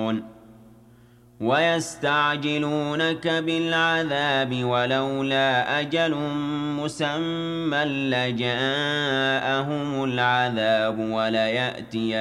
ويستعجلونك بالعذاب ولولا أجل مسمى لجاءهم العذاب وليأتين